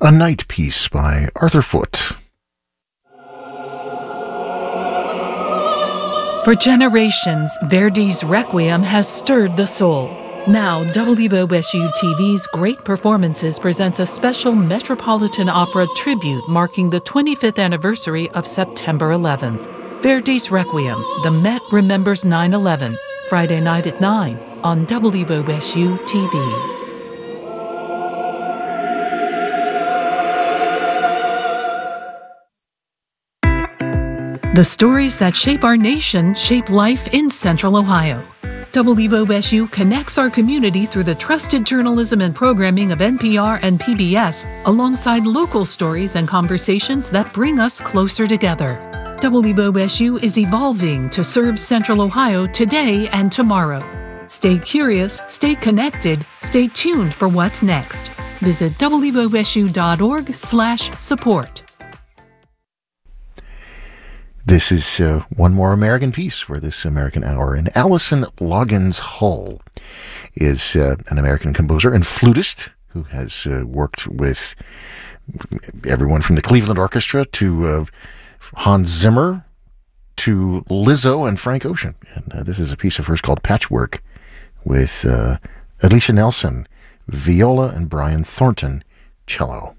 A Night Piece by Arthur Foote. For generations, Verdi's Requiem has stirred the soul. Now, WOSU TV's Great Performances presents a special Metropolitan Opera tribute marking the 25th anniversary of September 11th. Verdi's Requiem, The Met Remembers 9/11, Friday night at 9 on WOSU TV. The stories that shape our nation shape life in Central Ohio. WOSU connects our community through the trusted journalism and programming of NPR and PBS, alongside local stories and conversations that bring us closer together. WOSU is evolving to serve Central Ohio today and tomorrow. Stay curious, stay connected, stay tuned for what's next. Visit wosu.org/support. This is one more American piece for this American Hour. And Allison Loggins Hull is an American composer and flutist who has worked with everyone from the Cleveland Orchestra to Hans Zimmer to Lizzo and Frank Ocean. And this is a piece of hers called Patchwork with Alicia Nelson, viola, and Brian Thornton, cello.